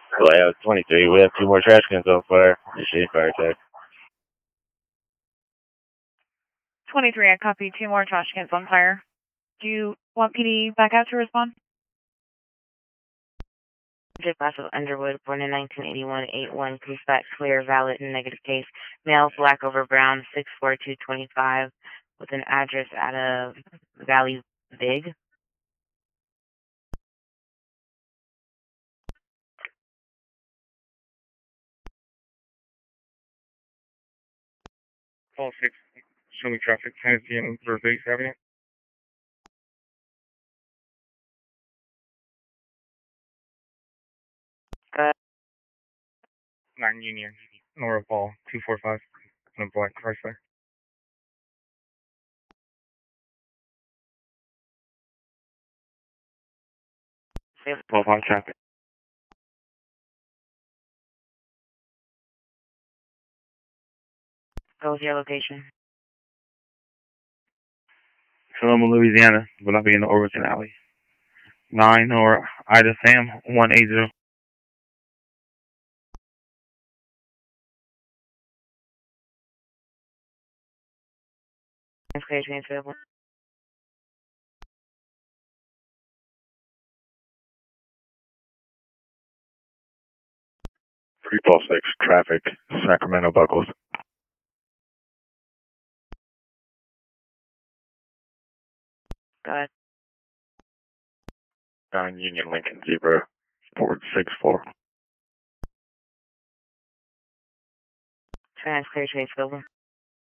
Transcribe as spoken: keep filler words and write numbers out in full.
Layout twenty-three, we have two more trash cans on fire. Initiate fire attack. twenty-three, I copy. Two more trash cans on fire. Do you want P D back out to respond? Subject class of Underwood, born in nineteen eighty-one, eight one, comes back clear, valid, in negative case. Male, black over brown, six four, two twenty-five, with an address at a Valley Big. Call six, show me traffic, Tennessee and Vervace Avenue. Uh, nine Union, Nora Ball, two four five, in a black Chrysler. twelve on traffic. Go with your location. Sonoma, Louisiana, will not be in the Overton Alley. nine or Ida Sam, one eighty. That's clear, transferable. three Paul six, traffic, Sacramento Buckles. Go ahead. nine Union Lincoln Zebra, Ford six four. Trans clear, transferable.